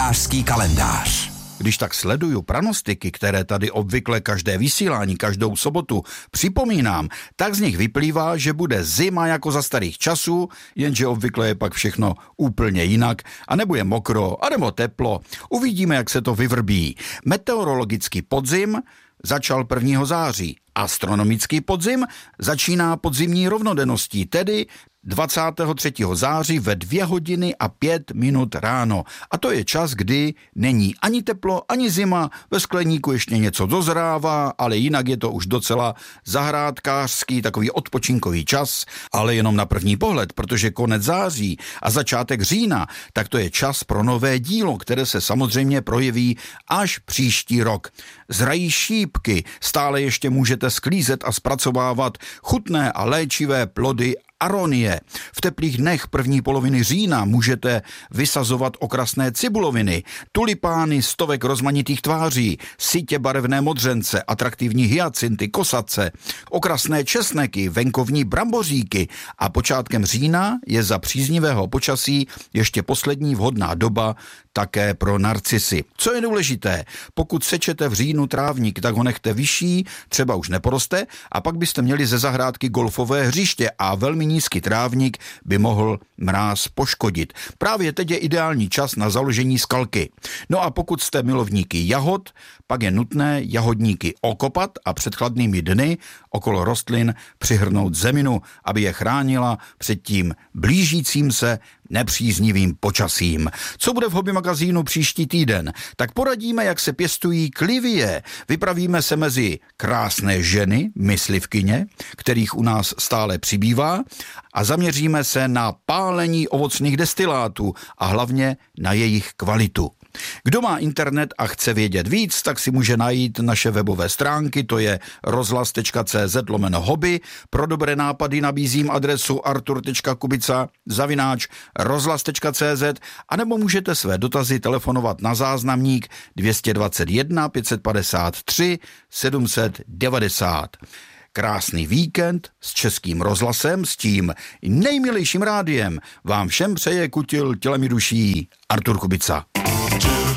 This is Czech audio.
Rybářský kalendář. Když tak sleduju pranostiky, které tady obvykle každé vysílání, každou sobotu připomínám, tak z nich vyplývá, že bude zima jako za starých časů, jenže obvykle je pak všechno úplně jinak, a nebo je mokro, a nebo teplo. Uvidíme, jak se to vyvrbí. Meteorologický podzim začal 1. září. Astronomický podzim začíná podzimní rovnodenností, tedy 23. září ve 2 hodiny a 5 minut ráno. A to je čas, kdy není ani teplo, ani zima, ve skleníku ještě něco dozrává, ale jinak je to už docela zahrádkářský, takový odpočinkový čas, ale jenom na první pohled, protože konec září a začátek října, tak to je čas pro nové dílo, které se samozřejmě projeví až příští rok. Zrají šípky, stále ještě můžete sklízet a zpracovávat chutné a léčivé plody aronie. V teplých dnech první poloviny října můžete vysazovat okrasné cibuloviny, tulipány stovek rozmanitých tváří, sytě barevné modřence, atraktivní hyacinty, kosace, okrasné česneky, venkovní bramboříky a počátkem října je za příznivého počasí ještě poslední vhodná doba také pro narcisy. Co je důležité, pokud sečete v říjnu trávník, tak ho nechte vyšší, třeba už neporoste, a pak byste měli ze zahrádky golfové hřiště a velmi nízký trávník by mohl mráz poškodit. Právě teď je ideální čas na založení skalky. No a pokud jste milovníky jahod, pak je nutné jahodníky okopat a před chladnými dny okolo rostlin přihrnout zeminu, aby je chránila před tím blížícím se nepříznivým počasím. Co bude v Hobby magazínu příští týden? Tak poradíme, jak se pěstují klivie. Vypravíme se mezi krásné ženy, myslivkyně, kterých u nás stále přibývá, a zaměříme se na pálení ovocných destilátů a hlavně na jejich kvalitu. Kdo má internet a chce vědět víc, tak si může najít naše webové stránky, to je rozhlas.cz/hobby. Pro dobré nápady nabízím adresu artur.kubica@rozhlas.cz, anebo můžete své dotazy telefonovat na záznamník 221 553 790. Krásný víkend s Českým rozhlasem, s tím nejmilejším rádiem vám všem přeje kutil tělem i duší Artur Kubica.